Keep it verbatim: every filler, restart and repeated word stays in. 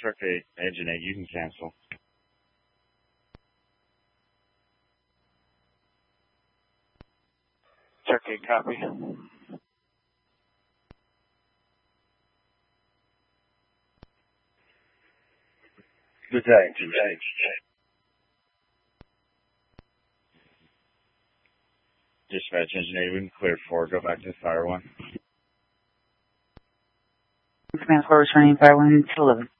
Truck eight, Engine eight, you can cancel. Truck eight, copy. Good day. Good day. Dispatch, Engine eight, we can clear four. Go back to Fire one. Command four returning Fire one to eleven.